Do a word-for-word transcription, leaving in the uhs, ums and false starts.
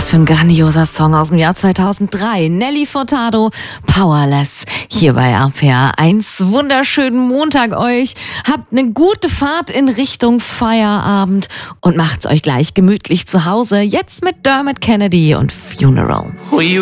Was für ein grandioser Song aus dem Jahr zweitausenddrei. Nelly Furtado, Powerless, hier bei R P R eins. Wunderschönen Montag euch. Habt eine gute Fahrt in Richtung Feierabend und macht's euch gleich gemütlich zu Hause. Jetzt mit Dermot Kennedy und Funeral.